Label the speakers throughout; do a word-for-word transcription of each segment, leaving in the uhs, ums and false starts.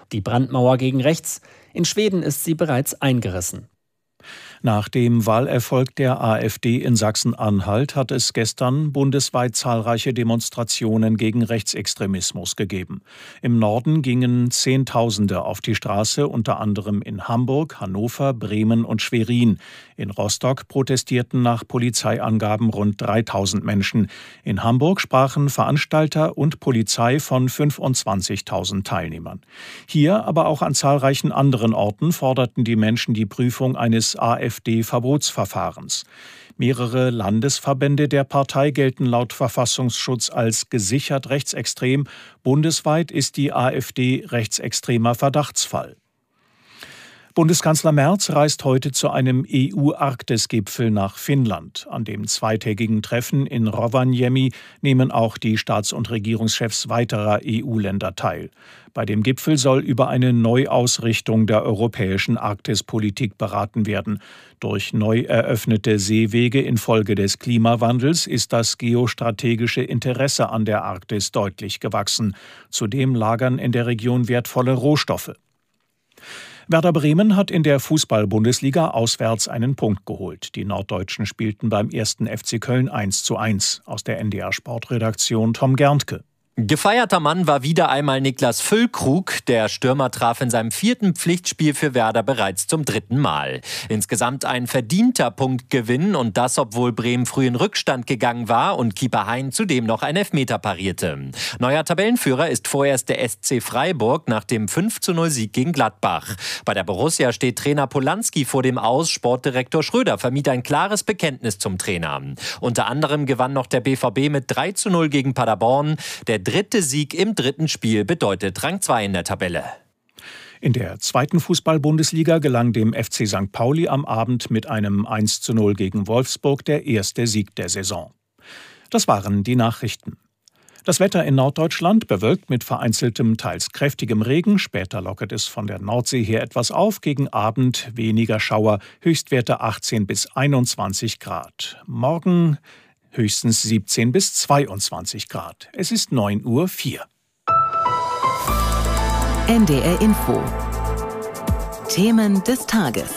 Speaker 1: Die Brandmauer gegen rechts. In Schweden ist sie bereits eingerissen.
Speaker 2: Nach dem Wahlerfolg der AfD in Sachsen-Anhalt hat es gestern bundesweit zahlreiche Demonstrationen gegen Rechtsextremismus gegeben. Im Norden gingen Zehntausende auf die Straße, unter anderem in Hamburg, Hannover, Bremen und Schwerin. In Rostock protestierten nach Polizeiangaben rund dreitausend Menschen. In Hamburg sprachen Veranstalter und Polizei von fünfundzwanzigtausend Teilnehmern. Hier, aber auch an zahlreichen anderen Orten forderten die Menschen die Prüfung eines AfD-Verbotsverfahrens. Mehrere Landesverbände der Partei gelten laut Verfassungsschutz als gesichert rechtsextrem. Bundesweit ist die AfD rechtsextremer Verdachtsfall. Bundeskanzler Merz reist heute zu einem E U-Arktis-Gipfel nach Finnland. An dem zweitägigen Treffen in Rovaniemi nehmen auch die Staats- und Regierungschefs weiterer E U-Länder teil. Bei dem Gipfel soll über eine Neuausrichtung der europäischen Arktispolitik beraten werden. Durch neu eröffnete Seewege infolge des Klimawandels ist das geostrategische Interesse an der Arktis deutlich gewachsen. Zudem lagern in der Region wertvolle Rohstoffe. Werder Bremen hat in der Fußball-Bundesliga auswärts einen Punkt geholt. Die Norddeutschen spielten beim ersten F C Köln eins zu eins. Aus der N D R-Sportredaktion Tom Gerntke.
Speaker 3: Gefeierter Mann war wieder einmal Niklas Füllkrug. Der Stürmer traf in seinem vierten Pflichtspiel für Werder bereits zum dritten Mal. Insgesamt ein verdienter Punktgewinn und das, obwohl Bremen früh in Rückstand gegangen war und Keeper Hein zudem noch einen Elfmeter parierte. Neuer Tabellenführer ist vorerst der S C Freiburg nach dem fünf zu null Sieg gegen Gladbach. Bei der Borussia steht Trainer Polanski vor dem Aus. Sportdirektor Schröder vermied ein klares Bekenntnis zum Trainer. Unter anderem gewann noch der B V B mit drei zu null gegen Paderborn. Der dritte Sieg im dritten Spiel bedeutet Rang zwei in der Tabelle.
Speaker 2: In der zweiten Fußball-Bundesliga gelang dem F C Sankt Pauli am Abend mit einem eins zu null gegen Wolfsburg der erste Sieg der Saison. Das waren die Nachrichten. Das Wetter in Norddeutschland bewölkt mit vereinzeltem, teils kräftigem Regen. Später lockert es von der Nordsee her etwas auf. Gegen Abend weniger Schauer, Höchstwerte achtzehn bis einundzwanzig Grad. Morgen höchstens siebzehn bis zweiundzwanzig Grad. Es ist neun Uhr vier.
Speaker 4: N D R Info. Themen des Tages.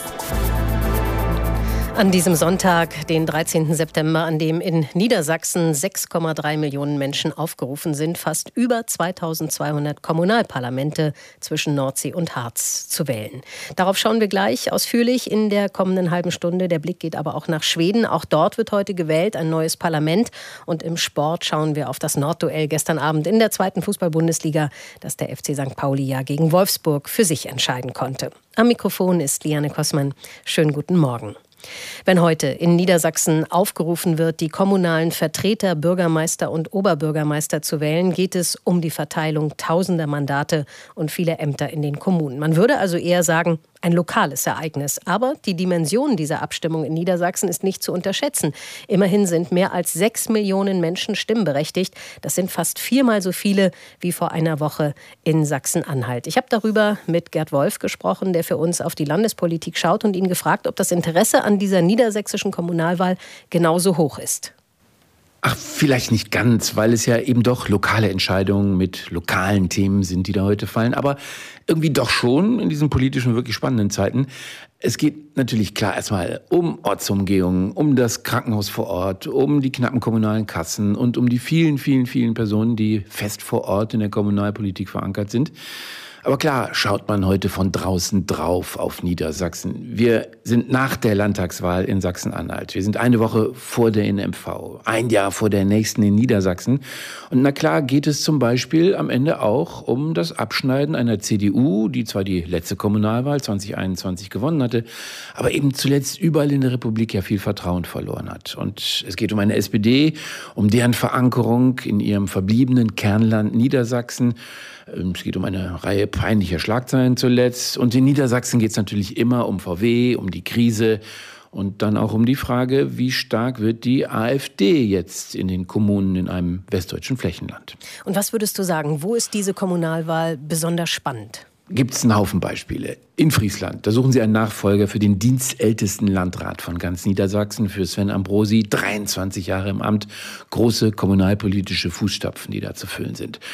Speaker 5: An diesem Sonntag, den dreizehnten September, an dem in Niedersachsen sechs Komma drei Millionen Menschen aufgerufen sind, fast über zweitausendzweihundert Kommunalparlamente zwischen Nordsee und Harz zu wählen. Darauf schauen wir gleich ausführlich in der kommenden halben Stunde. Der Blick geht aber auch nach Schweden. Auch dort wird heute gewählt, ein neues Parlament. Und im Sport schauen wir auf das Nordduell gestern Abend in der zweiten Fußball-Bundesliga, das der F C Sankt Pauli ja gegen Wolfsburg für sich entscheiden konnte. Am Mikrofon ist Liane Kossmann. Schönen guten Morgen. Wenn heute in Niedersachsen aufgerufen wird, die kommunalen Vertreter, Bürgermeister und Oberbürgermeister zu wählen, geht es um die Verteilung tausender Mandate und vieler Ämter in den Kommunen. Man würde also eher sagen, ein lokales Ereignis. Aber die Dimension dieser Abstimmung in Niedersachsen ist nicht zu unterschätzen. Immerhin sind mehr als sechs Millionen Menschen stimmberechtigt. Das sind fast viermal so viele wie vor einer Woche in Sachsen-Anhalt. Ich habe darüber mit Gerd Wolf gesprochen, der für uns auf die Landespolitik schaut, und ihn gefragt, ob das Interesse an dieser niedersächsischen Kommunalwahl genauso hoch ist.
Speaker 6: Ach, vielleicht nicht ganz, weil es ja eben doch lokale Entscheidungen mit lokalen Themen sind, die da heute fallen. Aber irgendwie doch schon in diesen politischen, wirklich spannenden Zeiten. Es geht natürlich klar erstmal um Ortsumgehungen, um das Krankenhaus vor Ort, um die knappen kommunalen Kassen und um die vielen, vielen, vielen Personen, die fest vor Ort in der Kommunalpolitik verankert sind. Aber klar schaut man heute von draußen drauf auf Niedersachsen. Wir sind nach der Landtagswahl in Sachsen-Anhalt. Wir sind eine Woche vor der N M V, ein Jahr vor der nächsten in Niedersachsen. Und na klar geht es zum Beispiel am Ende auch um das Abschneiden einer C D U, die zwar die letzte Kommunalwahl zwanzig einundzwanzig gewonnen hatte, aber eben zuletzt überall in der Republik ja viel Vertrauen verloren hat. Und es geht um eine S P D, um deren Verankerung in ihrem verbliebenen Kernland Niedersachsen. Es geht um eine Reihe peinlicher Schlagzeilen zuletzt. Und in Niedersachsen geht es natürlich immer um V W, um die Krise und dann auch um die Frage, wie stark wird die AfD jetzt in den Kommunen in einem westdeutschen Flächenland.
Speaker 5: Und was würdest du sagen, wo ist diese Kommunalwahl besonders spannend?
Speaker 6: Gibt es einen Haufen Beispiele. In Friesland, da suchen sie einen Nachfolger für den dienstältesten Landrat von ganz Niedersachsen, für Sven Ambrosi, dreiundzwanzig Jahre im Amt, große kommunalpolitische Fußstapfen, die da zu füllen sind.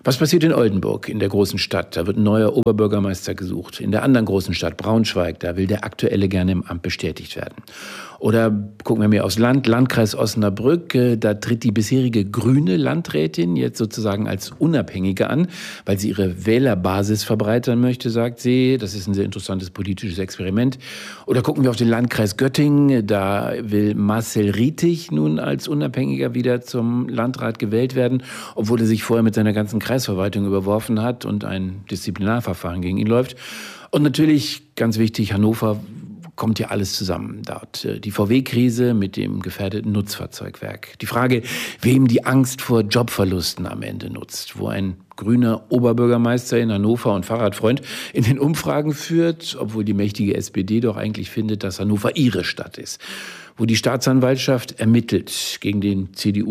Speaker 6: Was passiert in Oldenburg, in der großen Stadt? Da wird ein neuer Oberbürgermeister gesucht. In der anderen großen Stadt, Braunschweig, da will der aktuelle gerne im Amt bestätigt werden. Oder gucken wir mehr aufs Land, Landkreis Osnabrück, da tritt die bisherige grüne Landrätin jetzt sozusagen als Unabhängige an, weil sie ihre Wählerbasis verbreitern möchte, sagt sie. Das ist ein sehr interessantes politisches Experiment. Oder gucken wir auf den Landkreis Göttingen, da will Marcel Rietig nun als Unabhängiger wieder zum Landrat gewählt werden, obwohl er sich vorher mit seiner ganzen Kreisverwaltung überworfen hat und ein Disziplinarverfahren gegen ihn läuft. Und natürlich, ganz wichtig, Hannover, kommt ja alles zusammen dort. Die V W-Krise mit dem gefährdeten Nutzfahrzeugwerk. Die Frage, wem die Angst vor Jobverlusten am Ende nutzt. Wo ein grüner Oberbürgermeister in Hannover und Fahrradfreund in den Umfragen führt, obwohl die mächtige S P D doch eigentlich findet, dass Hannover ihre Stadt ist. Wo die Staatsanwaltschaft ermittelt gegen den C D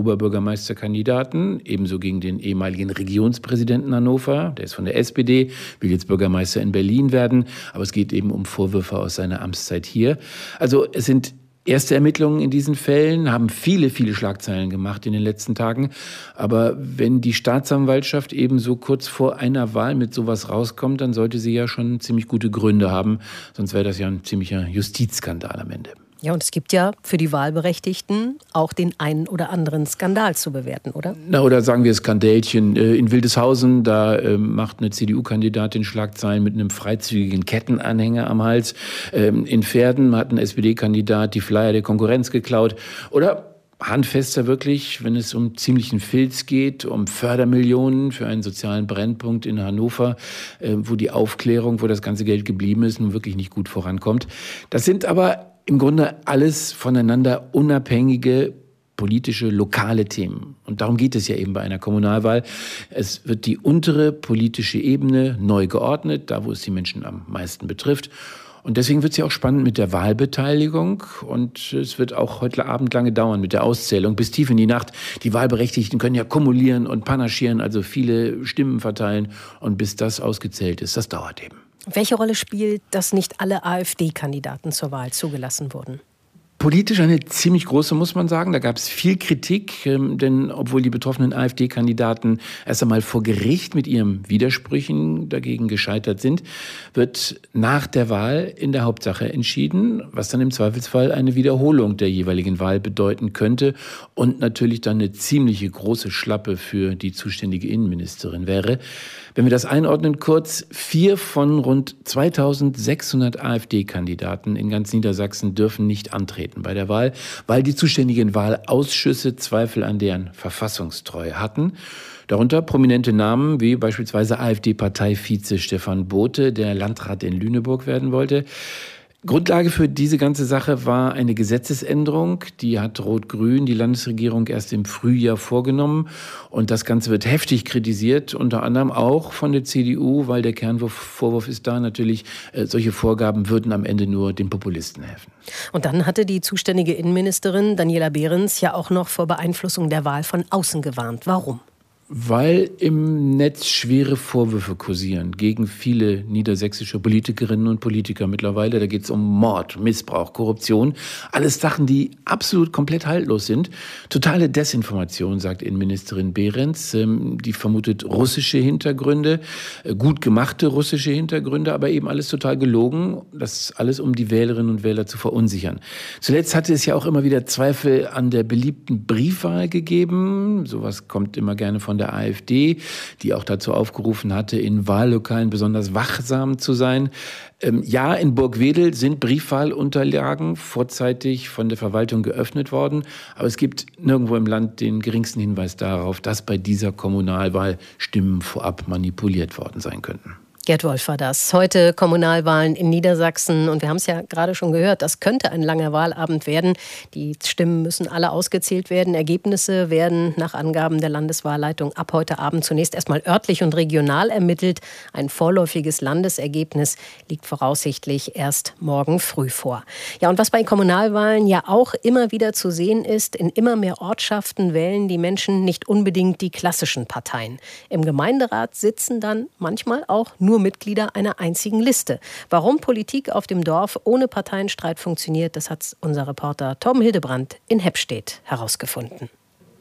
Speaker 6: U-Oberbürgermeisterkandidaten, ebenso gegen den ehemaligen Regionspräsidenten Hannover, der ist von der S P D, will jetzt Bürgermeister in Berlin werden, aber es geht eben um Vorwürfe aus seiner Amtszeit hier. Also es sind erste Ermittlungen in diesen Fällen, haben viele, viele Schlagzeilen gemacht in den letzten Tagen. Aber wenn die Staatsanwaltschaft eben so kurz vor einer Wahl mit sowas rauskommt, dann sollte sie ja schon ziemlich gute Gründe haben. Sonst wäre das ja ein ziemlicher Justizskandal am Ende.
Speaker 5: Ja, und es gibt ja für die Wahlberechtigten auch den einen oder anderen Skandal zu bewerten, oder?
Speaker 6: Na, oder sagen wir Skandälchen. In Wildeshausen, da äh, macht eine C D U-Kandidatin Schlagzeilen mit einem freizügigen Kettenanhänger am Hals. Ähm, in Verden hat ein S P D-Kandidat die Flyer der Konkurrenz geklaut. Oder handfester wirklich, wenn es um ziemlichen Filz geht, um Fördermillionen für einen sozialen Brennpunkt in Hannover, äh, wo die Aufklärung, wo das ganze Geld geblieben ist, nun wirklich nicht gut vorankommt. Das sind aber im Grunde alles voneinander unabhängige politische, lokale Themen. Und darum geht es ja eben bei einer Kommunalwahl. Es wird die untere politische Ebene neu geordnet, da wo es die Menschen am meisten betrifft. Und deswegen wird es ja auch spannend mit der Wahlbeteiligung. Und es wird auch heute Abend lange dauern mit der Auszählung, bis tief in die Nacht. Die Wahlberechtigten können ja kumulieren und panaschieren, also viele Stimmen verteilen. Und bis das ausgezählt ist, das dauert eben.
Speaker 5: Welche Rolle spielt, dass nicht alle AfD-Kandidaten zur Wahl zugelassen wurden?
Speaker 6: Politisch eine ziemlich große, muss man sagen. Da gab es viel Kritik, ähm, denn obwohl die betroffenen AfD-Kandidaten erst einmal vor Gericht mit ihren Widersprüchen dagegen gescheitert sind, wird nach der Wahl in der Hauptsache entschieden, was dann im Zweifelsfall eine Wiederholung der jeweiligen Wahl bedeuten könnte und natürlich dann eine ziemliche große Schlappe für die zuständige Innenministerin wäre. Wenn wir das einordnen kurz, vier von rund zweitausendsechshundert AfD-Kandidaten in ganz Niedersachsen dürfen nicht antreten bei der Wahl, weil die zuständigen Wahlausschüsse Zweifel an deren Verfassungstreue hatten. Darunter prominente Namen wie beispielsweise AfD-Parteivize Stefan Bothe, der Landrat in Lüneburg werden wollte. Grundlage für diese ganze Sache war eine Gesetzesänderung, die hat Rot-Grün, die Landesregierung, erst im Frühjahr vorgenommen. Und das Ganze wird heftig kritisiert, unter anderem auch von der C D U, weil der Kernvorwurf ist da natürlich, äh, solche Vorgaben würden am Ende nur den Populisten helfen.
Speaker 5: Und dann hatte die zuständige Innenministerin Daniela Behrens ja auch noch vor Beeinflussung der Wahl von außen gewarnt. Warum?
Speaker 6: Weil im Netz schwere Vorwürfe kursieren gegen viele niedersächsische Politikerinnen und Politiker mittlerweile. Da geht es um Mord, Missbrauch, Korruption. Alles Sachen, die absolut komplett haltlos sind. Totale Desinformation, sagt Innenministerin Behrens. Die vermutet russische Hintergründe, gut gemachte russische Hintergründe, aber eben alles total gelogen. Das alles, um die Wählerinnen und Wähler zu verunsichern. Zuletzt hatte es ja auch immer wieder Zweifel an der beliebten Briefwahl gegeben. Sowas kommt immer gerne von der AfD, die auch dazu aufgerufen hatte, in Wahllokalen besonders wachsam zu sein. Ähm, ja, in Burgwedel sind Briefwahlunterlagen vorzeitig von der Verwaltung geöffnet worden, aber es gibt nirgendwo im Land den geringsten Hinweis darauf, dass bei dieser Kommunalwahl Stimmen vorab manipuliert worden sein könnten.
Speaker 5: Gerd Wolf war das. Heute Kommunalwahlen in Niedersachsen. Und wir haben es ja gerade schon gehört, das könnte ein langer Wahlabend werden. Die Stimmen müssen alle ausgezählt werden. Ergebnisse werden nach Angaben der Landeswahlleitung ab heute Abend zunächst erstmal örtlich und regional ermittelt. Ein vorläufiges Landesergebnis liegt voraussichtlich erst morgen früh vor. Ja, und was bei Kommunalwahlen ja auch immer wieder zu sehen ist, in immer mehr Ortschaften wählen die Menschen nicht unbedingt die klassischen Parteien. Im Gemeinderat sitzen dann manchmal auch nur Mitglieder einer einzigen Liste. Warum Politik auf dem Dorf ohne Parteienstreit funktioniert, das hat unser Reporter Torben Hildebrandt in Heppstedt herausgefunden.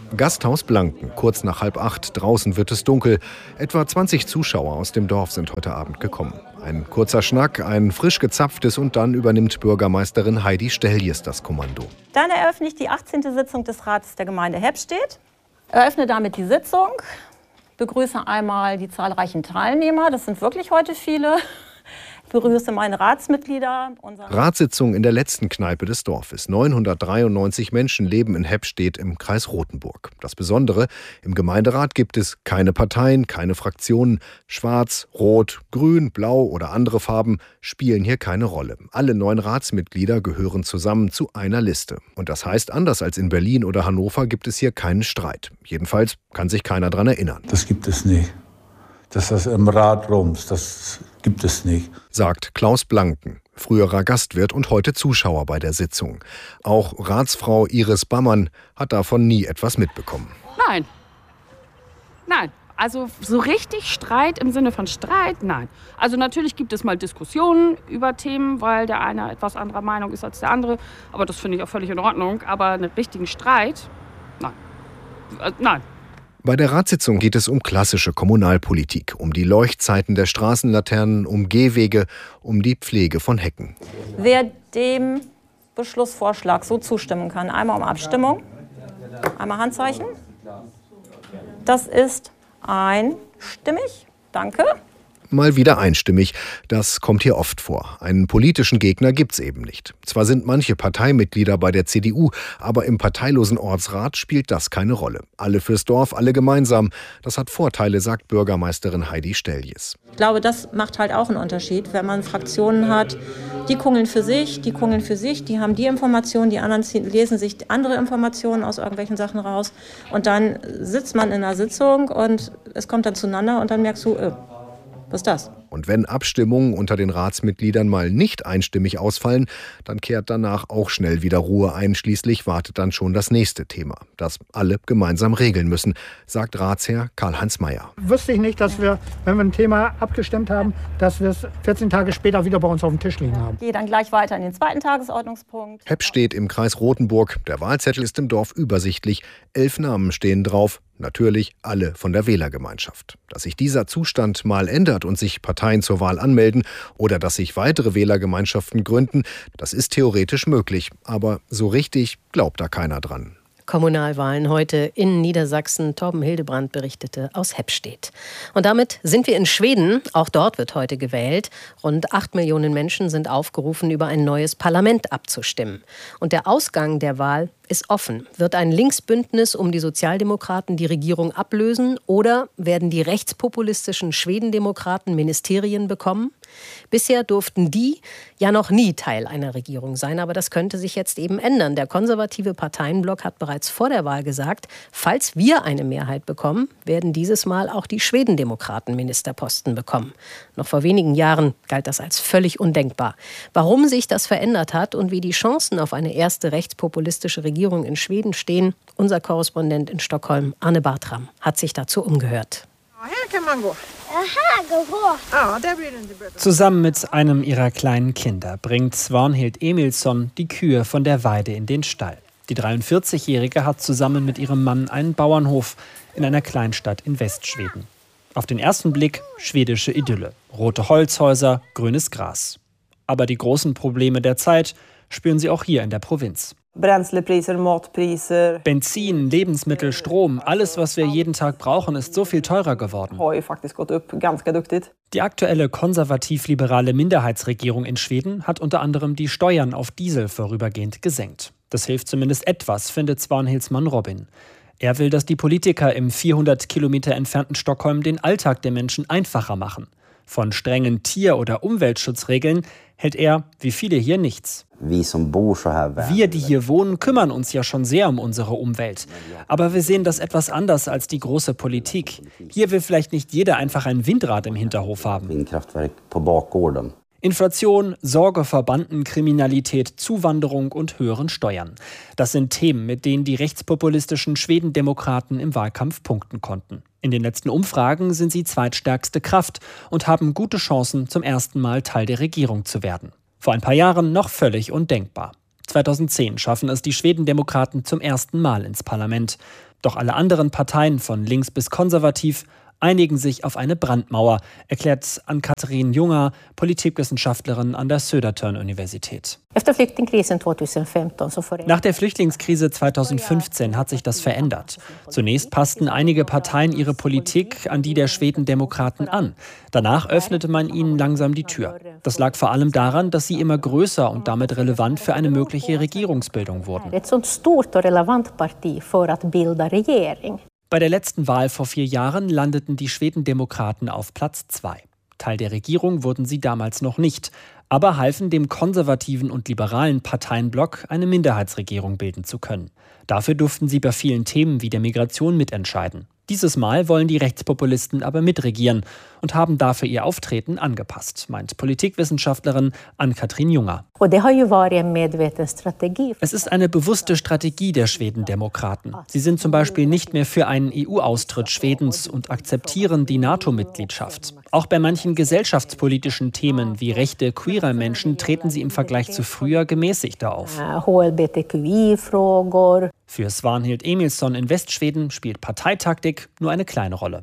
Speaker 7: Gasthaus Blanken, kurz nach halb acht, draußen wird es dunkel. Etwa zwanzig Zuschauer aus dem Dorf sind heute Abend gekommen. Ein kurzer Schnack, ein frisch gezapftes und dann übernimmt Bürgermeisterin Heidi Stelljes das Kommando.
Speaker 8: Dann eröffne ich die achtzehnte Sitzung des Rates der Gemeinde Heppstedt. Eröffne damit die Sitzung, begrüße einmal die zahlreichen Teilnehmer, das sind wirklich heute viele. Ich begrüße meine Ratsmitglieder.
Speaker 7: Ratssitzung in der letzten Kneipe des Dorfes. neunhundertdreiundneunzig Menschen leben in Heppstedt im Kreis Rothenburg. Das Besondere, im Gemeinderat gibt es keine Parteien, keine Fraktionen. Schwarz, Rot, Grün, Blau oder andere Farben spielen hier keine Rolle. Alle neun Ratsmitglieder gehören zusammen zu einer Liste. Und das heißt, anders als in Berlin oder Hannover gibt es hier keinen Streit. Jedenfalls kann sich keiner daran erinnern.
Speaker 9: Das gibt es nicht. Dass das im Rat rumst, das gibt es nicht.
Speaker 7: Sagt Klaus Blanken, früherer Gastwirt und heute Zuschauer bei der Sitzung. Auch Ratsfrau Iris Bammann hat davon nie etwas mitbekommen.
Speaker 10: Nein. Nein. Also so richtig Streit im Sinne von Streit, nein. Also natürlich gibt es mal Diskussionen über Themen, weil der eine etwas anderer Meinung ist als der andere. Aber das finde ich auch völlig in Ordnung. Aber einen richtigen Streit, nein. Äh, nein.
Speaker 7: Bei der Ratssitzung geht es um klassische Kommunalpolitik, um die Leuchtzeiten der Straßenlaternen, um Gehwege, um die Pflege von Hecken.
Speaker 8: Wer dem Beschlussvorschlag so zustimmen kann, einmal um Abstimmung, einmal Handzeichen. Das ist einstimmig. Danke.
Speaker 7: Mal wieder einstimmig. Das kommt hier oft vor. Einen politischen Gegner gibt's eben nicht. Zwar sind manche Parteimitglieder bei der C D U, aber im parteilosen Ortsrat spielt das keine Rolle. Alle fürs Dorf, alle gemeinsam. Das hat Vorteile, sagt Bürgermeisterin Heidi Stelljes.
Speaker 8: Ich glaube, das macht halt auch einen Unterschied, wenn man Fraktionen hat, die kungeln für sich, die kungeln für sich, die haben die Informationen, die anderen lesen sich andere Informationen aus irgendwelchen Sachen raus. Und dann sitzt man in einer Sitzung und es kommt dann zueinander und dann merkst du, äh, was ist das?
Speaker 7: Und wenn Abstimmungen unter den Ratsmitgliedern mal nicht einstimmig ausfallen, dann kehrt danach auch schnell wieder Ruhe ein. Schließlich wartet dann schon das nächste Thema, das alle gemeinsam regeln müssen, sagt Ratsherr Karl-Heinz Mayer.
Speaker 11: Wüsste ich nicht, dass wir, wenn wir ein Thema abgestimmt haben, dass wir es vierzehn Tage später wieder bei uns auf dem Tisch liegen haben.
Speaker 8: Ich gehe dann gleich weiter in den zweiten Tagesordnungspunkt.
Speaker 7: Heppstedt im Kreis Rothenburg. Der Wahlzettel ist im Dorf übersichtlich. Elf Namen stehen drauf. Natürlich alle von der Wählergemeinschaft. Dass sich dieser Zustand mal ändert und sich Parteien zur Wahl anmelden oder dass sich weitere Wählergemeinschaften gründen, das ist theoretisch möglich. Aber so richtig glaubt da keiner dran.
Speaker 5: Kommunalwahlen heute in Niedersachsen. Torben Hildebrand berichtete aus Heppstedt. Und damit sind wir in Schweden. Auch dort wird heute gewählt. Rund acht Millionen Menschen sind aufgerufen, über ein neues Parlament abzustimmen. Und der Ausgang der Wahl ist offen. Wird ein Linksbündnis um die Sozialdemokraten die Regierung ablösen oder werden die rechtspopulistischen Schwedendemokraten Ministerien bekommen? Bisher durften die ja noch nie Teil einer Regierung sein, aber das könnte sich jetzt eben ändern. Der konservative Parteienblock hat bereits vor der Wahl gesagt, falls wir eine Mehrheit bekommen, werden dieses Mal auch die Schwedendemokraten Ministerposten bekommen. Noch vor wenigen Jahren galt das als völlig undenkbar. Warum sich das verändert hat und wie die Chancen auf eine erste rechtspopulistische Regierung in Schweden stehen, unser Korrespondent in Stockholm, Arne Bartram, hat sich dazu umgehört.
Speaker 1: Zusammen mit einem ihrer kleinen Kinder bringt Svanhild Emilsson die Kühe von der Weide in den Stall. Die dreiundvierzigjährige hat zusammen mit ihrem Mann einen Bauernhof in einer Kleinstadt in Westschweden. Auf den ersten Blick schwedische Idylle. Rote Holzhäuser, grünes Gras. Aber die großen Probleme der Zeit spüren sie auch hier in der Provinz. Benzin, Lebensmittel, Strom, alles, was wir jeden Tag brauchen, ist so viel teurer geworden. Die aktuelle konservativ-liberale Minderheitsregierung in Schweden hat unter anderem die Steuern auf Diesel vorübergehend gesenkt. Das hilft zumindest etwas, findet Svanhildsmann Robin. Er will, dass die Politiker im vierhundert Kilometer entfernten Stockholm den Alltag der Menschen einfacher machen. Von strengen Tier- oder Umweltschutzregeln hält er, wie viele hier, nichts. Wir, die hier wohnen, kümmern uns ja schon sehr um unsere Umwelt. Aber wir sehen das etwas anders als die große Politik. Hier will vielleicht nicht jeder einfach ein Windrad im Hinterhof haben. Inflation, Sorge vor Bandenkriminalität, Zuwanderung und höheren Steuern. Das sind Themen, mit denen die rechtspopulistischen Schwedendemokraten im Wahlkampf punkten konnten. In den letzten Umfragen sind sie zweitstärkste Kraft und haben gute Chancen, zum ersten Mal Teil der Regierung zu werden. Vor ein paar Jahren noch völlig undenkbar. zweitausendzehn schaffen es die Schwedendemokraten zum ersten Mal ins Parlament. Doch alle anderen Parteien von links bis konservativ einigen sich auf eine Brandmauer, erklärt Ann-Kathrin Junger, Politikwissenschaftlerin an der Södertörn-Universität. Nach der Flüchtlingskrise zweitausendfünfzehn hat sich das verändert. Zunächst passten einige Parteien ihre Politik an die der Schwedendemokraten an. Danach öffnete man ihnen langsam die Tür. Das lag vor allem daran, dass sie immer größer und damit relevant für eine mögliche Regierungsbildung wurden. Bei der letzten Wahl vor vier Jahren landeten die Schwedendemokraten auf Platz zwei. Teil der Regierung wurden sie damals noch nicht, aber halfen dem konservativen und liberalen Parteienblock, eine Minderheitsregierung bilden zu können. Dafür durften sie bei vielen Themen wie der Migration mitentscheiden. Dieses Mal wollen die Rechtspopulisten aber mitregieren und haben dafür ihr Auftreten angepasst, meint Politikwissenschaftlerin Ann-Kathrin Junger. Es ist eine bewusste Strategie der Schwedendemokraten. Sie sind zum Beispiel nicht mehr für einen E U-Austritt Schwedens und akzeptieren die NATO-Mitgliedschaft. Auch bei manchen gesellschaftspolitischen Themen wie Rechte queerer Menschen treten sie im Vergleich zu früher gemäßigter auf. Für Svanhild Emilsson in Westschweden spielt Parteitaktik nur eine kleine Rolle.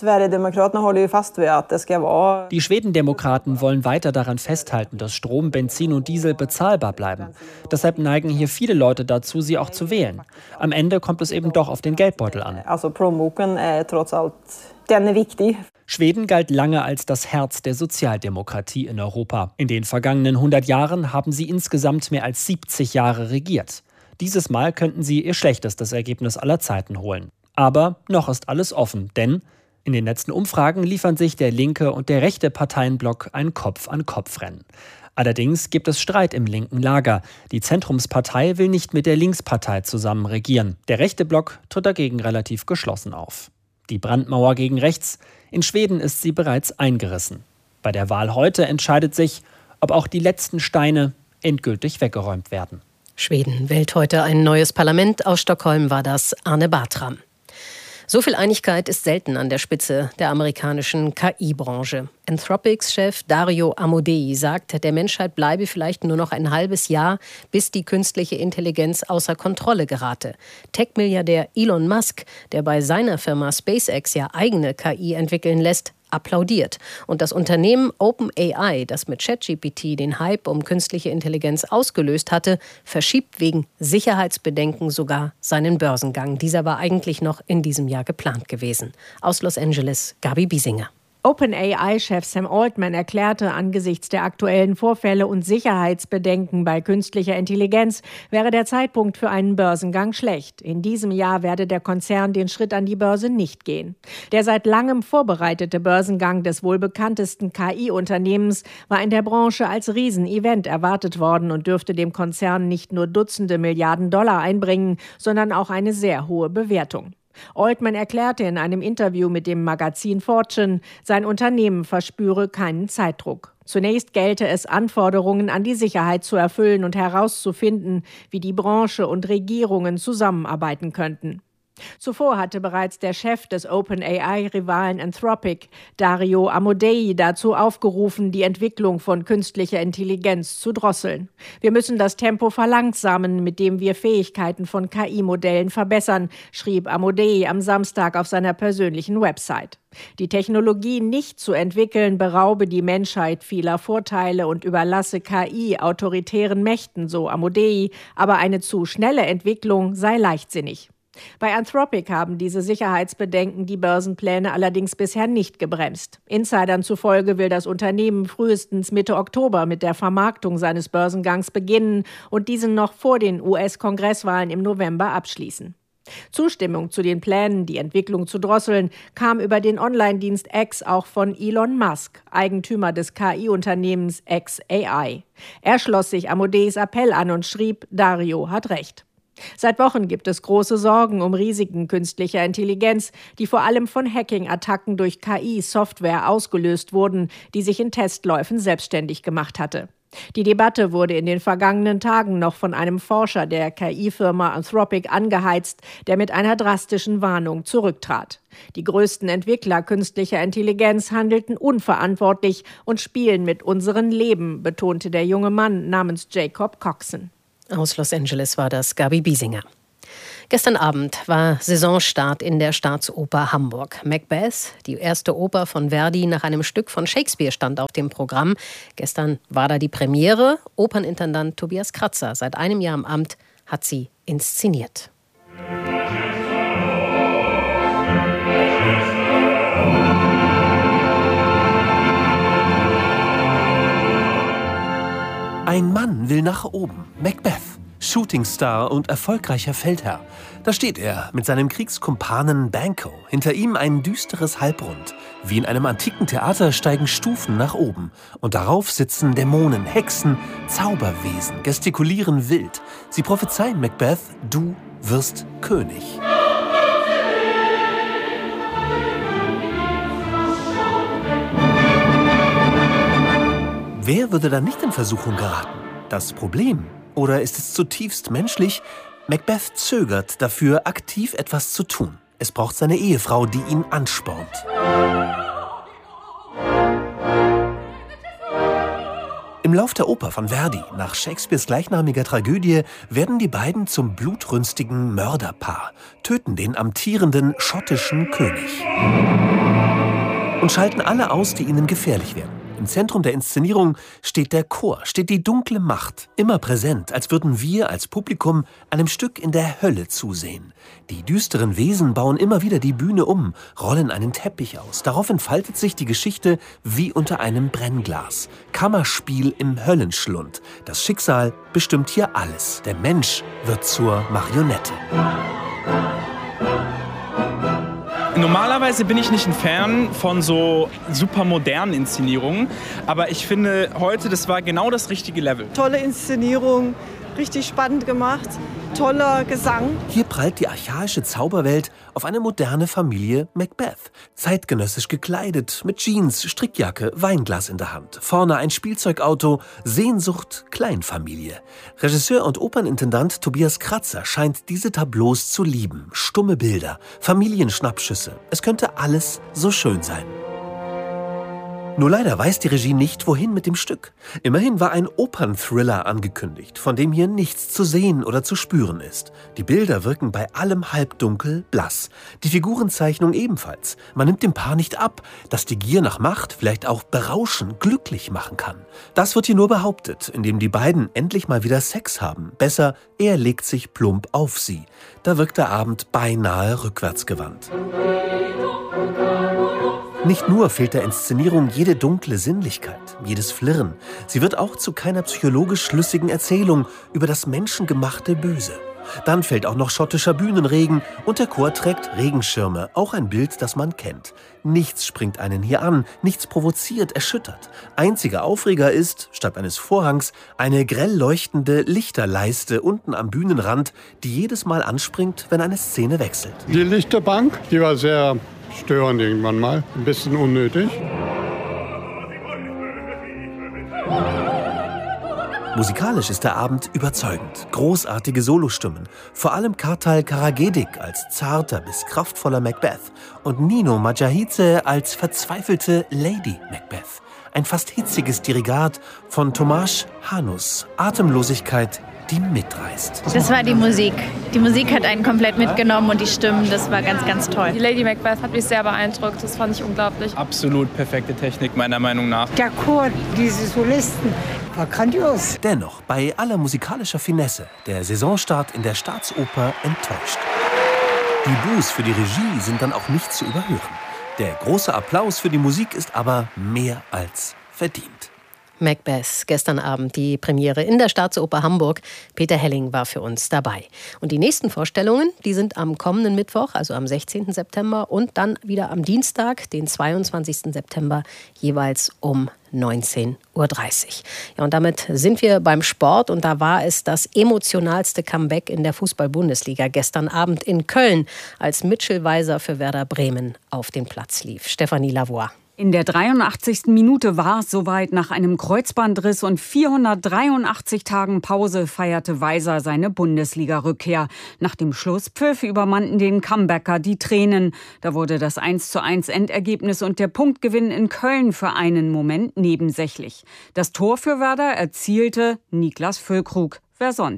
Speaker 1: Die Schwedendemokraten wollen weiter daran festhalten, dass Strom, Benzin und Diesel bezahlbar bleiben. Deshalb neigen hier viele Leute dazu, sie auch zu wählen. Am Ende kommt es eben doch auf den Geldbeutel an. Schweden galt lange als das Herz der Sozialdemokratie in Europa. In den vergangenen hundert Jahren haben sie insgesamt mehr als siebzig Jahre regiert. Dieses Mal könnten sie ihr schlechtestes Ergebnis aller Zeiten holen. Aber noch ist alles offen, denn in den letzten Umfragen liefern sich der linke und der rechte Parteienblock ein Kopf-an-Kopf-Rennen. Allerdings gibt es Streit im linken Lager. Die Zentrumspartei will nicht mit der Linkspartei zusammen regieren. Der rechte Block tritt dagegen relativ geschlossen auf. Die Brandmauer gegen rechts, in Schweden ist sie bereits eingerissen. Bei der Wahl heute entscheidet sich, ob auch die letzten Steine endgültig weggeräumt werden.
Speaker 5: Schweden wählt heute ein neues Parlament. Aus Stockholm war das Arne Bartram. So viel Einigkeit ist selten an der Spitze der amerikanischen K I-Branche. Anthropics-Chef Dario Amodei sagt, der Menschheit bleibe vielleicht nur noch ein halbes Jahr, bis die künstliche Intelligenz außer Kontrolle gerate. Tech-Milliardär Elon Musk, der bei seiner Firma SpaceX ja eigene K I entwickeln lässt, applaudiert. Und das Unternehmen OpenAI, das mit ChatGPT den Hype um künstliche Intelligenz ausgelöst hatte, verschiebt wegen Sicherheitsbedenken sogar seinen Börsengang. Dieser war eigentlich noch in diesem Jahr geplant gewesen. Aus Los Angeles, Gabi Biesinger.
Speaker 12: OpenAI-Chef Sam Altman erklärte, angesichts der aktuellen Vorfälle und Sicherheitsbedenken bei künstlicher Intelligenz wäre der Zeitpunkt für einen Börsengang schlecht. In diesem Jahr werde der Konzern den Schritt an die Börse nicht gehen. Der seit langem vorbereitete Börsengang des wohl bekanntesten K I-Unternehmens war in der Branche als Riesenevent erwartet worden und dürfte dem Konzern nicht nur Dutzende Milliarden Dollar einbringen, sondern auch eine sehr hohe Bewertung. Altman erklärte in einem Interview mit dem Magazin Fortune, sein Unternehmen verspüre keinen Zeitdruck. Zunächst gelte es, Anforderungen an die Sicherheit zu erfüllen und herauszufinden, wie die Branche und Regierungen zusammenarbeiten könnten. Zuvor hatte bereits der Chef des OpenAI-Rivalen Anthropic, Dario Amodei, dazu aufgerufen, die Entwicklung von künstlicher Intelligenz zu drosseln. Wir müssen das Tempo verlangsamen, mit dem wir Fähigkeiten von K I-Modellen verbessern, schrieb Amodei am Samstag auf seiner persönlichen Website. Die Technologie nicht zu entwickeln, beraube die Menschheit vieler Vorteile und überlasse K I autoritären Mächten, so Amodei, aber eine zu schnelle Entwicklung sei leichtsinnig. Bei Anthropic haben diese Sicherheitsbedenken die Börsenpläne allerdings bisher nicht gebremst. Insidern zufolge will das Unternehmen frühestens Mitte Oktober mit der Vermarktung seines Börsengangs beginnen und diesen noch vor den U S-Kongresswahlen im November abschließen. Zustimmung zu den Plänen, die Entwicklung zu drosseln, kam über den Online-Dienst X auch von Elon Musk, Eigentümer des K I-Unternehmens X A I. Er schloss sich Amodeis Appell an und schrieb, Dario hat recht. Seit Wochen gibt es große Sorgen um Risiken künstlicher Intelligenz, die vor allem von Hacking-Attacken durch K I-Software ausgelöst wurden, die sich in Testläufen selbstständig gemacht hatte. Die Debatte wurde in den vergangenen Tagen noch von einem Forscher der K I-Firma Anthropic angeheizt, der mit einer drastischen Warnung zurücktrat. Die größten Entwickler künstlicher Intelligenz handelten unverantwortlich und spielen mit unserem Leben, betonte der junge Mann namens Jacob Coxon.
Speaker 5: Aus Los Angeles war das Gabi Biesinger. Gestern Abend war Saisonstart in der Staatsoper Hamburg. Macbeth, die erste Oper von Verdi nach einem Stück von Shakespeare, stand auf dem Programm. Gestern war da die Premiere. Opernintendant Tobias Kratzer, seit einem Jahr im Amt, hat sie inszeniert.
Speaker 13: Ein Mann will nach oben. Macbeth. Shootingstar und erfolgreicher Feldherr. Da steht er mit seinem Kriegskumpanen Banquo. Hinter ihm ein düsteres Halbrund. Wie in einem antiken Theater steigen Stufen nach oben. Und darauf sitzen Dämonen, Hexen, Zauberwesen, gestikulieren wild. Sie prophezeien Macbeth, du wirst König. Wer würde dann nicht in Versuchung geraten? Das Problem? Oder ist es zutiefst menschlich? Macbeth zögert dafür, aktiv etwas zu tun. Es braucht seine Ehefrau, die ihn anspornt. Im Lauf der Oper von Verdi, nach Shakespeares gleichnamiger Tragödie, werden die beiden zum blutrünstigen Mörderpaar, töten den amtierenden schottischen König und schalten alle aus, die ihnen gefährlich werden. Im Zentrum der Inszenierung steht der Chor, steht die dunkle Macht, immer präsent, als würden wir als Publikum einem Stück in der Hölle zusehen. Die düsteren Wesen bauen immer wieder die Bühne um, rollen einen Teppich aus. Darauf entfaltet sich die Geschichte wie unter einem Brennglas. Kammerspiel im Höllenschlund. Das Schicksal bestimmt hier alles. Der Mensch wird zur Marionette.
Speaker 14: Normalerweise bin ich nicht ein Fan von so super modernen Inszenierungen, aber ich finde heute, das war genau das richtige Level.
Speaker 15: Tolle Inszenierung, richtig spannend gemacht, toller Gesang.
Speaker 13: Hier prallt die archaische Zauberwelt auf eine moderne Familie Macbeth. Zeitgenössisch gekleidet, mit Jeans, Strickjacke, Weinglas in der Hand. Vorne ein Spielzeugauto, Sehnsucht, Kleinfamilie. Regisseur und Opernintendant Tobias Kratzer scheint diese Tableaus zu lieben. Stumme Bilder, Familienschnappschüsse. Es könnte alles so schön sein. Nur leider weiß die Regie nicht, wohin mit dem Stück. Immerhin war ein Opernthriller angekündigt, von dem hier nichts zu sehen oder zu spüren ist. Die Bilder wirken bei allem halbdunkel, blass. Die Figurenzeichnung ebenfalls. Man nimmt dem Paar nicht ab, dass die Gier nach Macht vielleicht auch berauschen, glücklich machen kann. Das wird hier nur behauptet, indem die beiden endlich mal wieder Sex haben. Besser, er legt sich plump auf sie. Da wirkt der Abend beinahe rückwärtsgewandt. Nicht nur fehlt der Inszenierung jede dunkle Sinnlichkeit, jedes Flirren. Sie wird auch zu keiner psychologisch schlüssigen Erzählung über das menschengemachte Böse. Dann fällt auch noch schottischer Bühnenregen und der Chor trägt Regenschirme, auch ein Bild, das man kennt. Nichts springt einen hier an, nichts provoziert, erschüttert. Einziger Aufreger ist, statt eines Vorhangs, eine grell leuchtende Lichterleiste unten am Bühnenrand, die jedes Mal anspringt, wenn eine Szene wechselt.
Speaker 16: Die Lichterbank, die war sehr störend irgendwann mal, ein bisschen unnötig.
Speaker 13: Musikalisch ist der Abend überzeugend. Großartige Solostimmen. Vor allem Kartal Karagedik als zarter bis kraftvoller Macbeth und Nino Majahidze als verzweifelte Lady Macbeth. Ein fast hitziges Dirigat von Tomasz Hanus. Atemlosigkeit, die mitreißt.
Speaker 17: Das war die Musik. Die Musik hat einen komplett mitgenommen und die Stimmen, das war ganz, ganz toll.
Speaker 18: Die Lady Macbeth hat mich sehr beeindruckt, das fand ich unglaublich.
Speaker 14: Absolut perfekte Technik, meiner Meinung nach.
Speaker 19: Der Chor, diese Solisten, war grandios.
Speaker 13: Dennoch, bei aller musikalischer Finesse, der Saisonstart in der Staatsoper enttäuscht. Die Buß für die Regie sind dann auch nicht zu überhören. Der große Applaus für die Musik ist aber mehr als verdient.
Speaker 5: Macbeth, gestern Abend die Premiere in der Staatsoper Hamburg. Peter Helling war für uns dabei. Und die nächsten Vorstellungen, die sind am kommenden Mittwoch, also am sechzehnten September und dann wieder am Dienstag, den zweiundzwanzigsten September, jeweils um neunzehn Uhr dreißig. Ja, und damit sind wir beim Sport und da war es das emotionalste Comeback in der Fußball-Bundesliga gestern Abend in Köln, als Mitchell Weiser für Werder Bremen auf den Platz lief. Stefanie Lavoie.
Speaker 20: In der dreiundachtzigsten Minute war es soweit. Nach einem Kreuzbandriss und vierhundertdreiundachtzig Tagen Pause feierte Weiser seine Bundesliga-Rückkehr. Nach dem Schlusspfiff übermannten den Comebacker die Tränen. Da wurde das eins zu eins Endergebnis und der Punktgewinn in Köln für einen Moment nebensächlich. Das Tor für Werder erzielte Niklas Füllkrug. Wer sonst?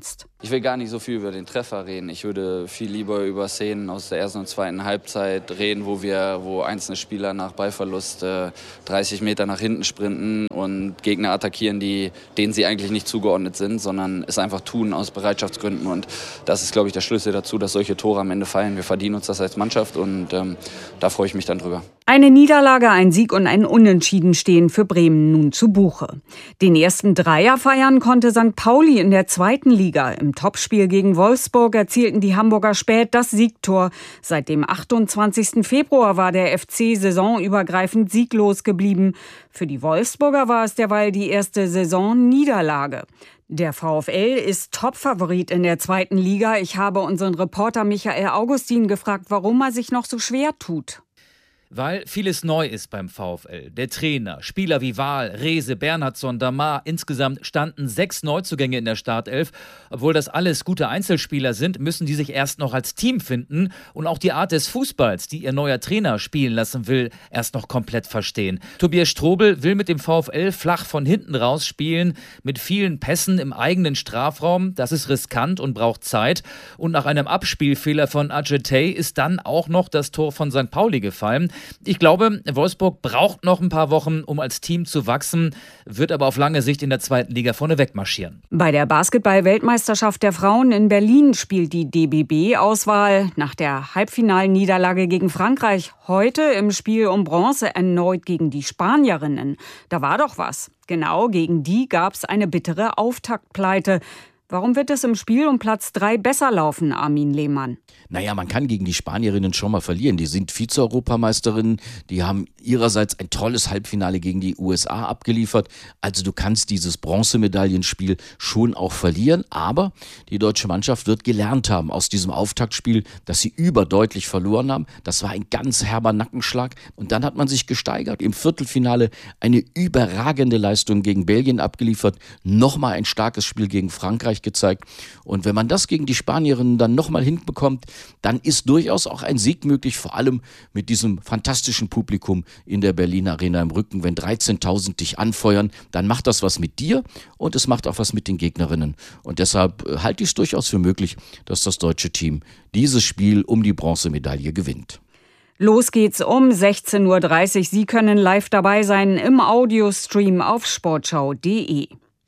Speaker 21: Ich will gar nicht so viel über den Treffer reden. Ich würde viel lieber über Szenen aus der ersten und zweiten Halbzeit reden, wo wir, wo einzelne Spieler nach Ballverlust äh, dreißig Meter nach hinten sprinten und Gegner attackieren, die, denen sie eigentlich nicht zugeordnet sind, sondern es einfach tun aus Bereitschaftsgründen. Und das ist, glaube ich, der Schlüssel dazu, dass solche Tore am Ende fallen. Wir verdienen uns das als Mannschaft und ähm, da freue ich mich dann drüber.
Speaker 20: Eine Niederlage, ein Sieg und ein Unentschieden stehen für Bremen nun zu Buche. Den ersten Dreier feiern konnte Sankt Pauli in der zweiten Liga. Im Topspiel gegen Wolfsburg erzielten die Hamburger spät das Siegtor. Seit dem achtundzwanzigsten Februar war der F C saisonübergreifend sieglos geblieben. Für die Wolfsburger war es derweil die erste Saisonniederlage. Der VfL ist Topfavorit in der zweiten Liga. Ich habe unseren Reporter Michael Augustin gefragt, warum er sich noch so schwer tut.
Speaker 22: Weil vieles neu ist beim VfL. Der Trainer, Spieler wie Wahl, Rehse, Bernhardsson, Damar. Insgesamt standen sechs Neuzugänge in der Startelf. Obwohl das alles gute Einzelspieler sind, müssen die sich erst noch als Team finden und auch die Art des Fußballs, die ihr neuer Trainer spielen lassen will, erst noch komplett verstehen. Tobias Strobel will mit dem VfL flach von hinten raus spielen, mit vielen Pässen im eigenen Strafraum. Das ist riskant und braucht Zeit. Und nach einem Abspielfehler von Adjetey ist dann auch noch das Tor von Sankt Pauli gefallen. Ich glaube, Wolfsburg braucht noch ein paar Wochen, um als Team zu wachsen, wird aber auf lange Sicht in der zweiten Liga vorneweg marschieren.
Speaker 20: Bei der Basketball-Weltmeisterschaft der Frauen in Berlin spielt die D B B-Auswahl nach der Halbfinalniederlage gegen Frankreich heute im Spiel um Bronze erneut gegen die Spanierinnen. Da war doch was. Genau, gegen die gab es eine bittere Auftaktpleite. Warum wird es im Spiel um Platz drei besser laufen, Armin Lehmann?
Speaker 23: Naja, man kann gegen die Spanierinnen schon mal verlieren. Die sind Vize-Europameisterinnen, die haben ihrerseits ein tolles Halbfinale gegen die U S A abgeliefert. Also du kannst dieses Bronzemedaillenspiel schon auch verlieren, aber die deutsche Mannschaft wird gelernt haben aus diesem Auftaktspiel, dass sie überdeutlich verloren haben. Das war ein ganz herber Nackenschlag und dann hat man sich gesteigert. Im Viertelfinale eine überragende Leistung gegen Belgien abgeliefert, nochmal ein starkes Spiel gegen Frankreich gezeigt. Und wenn man das gegen die Spanierinnen dann nochmal hinbekommt, dann ist durchaus auch ein Sieg möglich, vor allem mit diesem fantastischen Publikum in der Berliner Arena im Rücken. Wenn dreizehntausend dich anfeuern, dann macht das was mit dir und es macht auch was mit den Gegnerinnen. Und deshalb halte ich es durchaus für möglich, dass das deutsche Team dieses Spiel um die Bronzemedaille gewinnt.
Speaker 20: Los geht's um sechzehn Uhr dreißig. Sie können live dabei sein im Audiostream auf sportschau punkt de.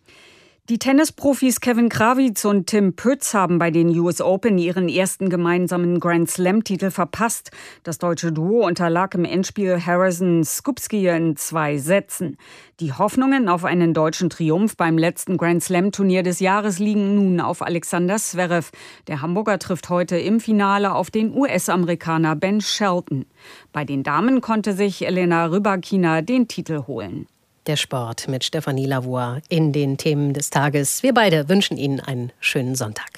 Speaker 20: Die Tennisprofis Kevin Krawitz und Tim Pütz haben bei den U S Open ihren ersten gemeinsamen Grand-Slam-Titel verpasst. Das deutsche Duo unterlag im Endspiel Harrison Skupski in zwei Sätzen. Die Hoffnungen auf einen deutschen Triumph beim letzten Grand-Slam-Turnier des Jahres liegen nun auf Alexander Zverev. Der Hamburger trifft heute im Finale auf den U S-Amerikaner Ben Shelton. Bei den Damen konnte sich Elena Rybakina den Titel holen.
Speaker 5: Der Sport mit Stefanie Lavoie in den Themen des Tages. Wir beide wünschen Ihnen einen schönen Sonntag.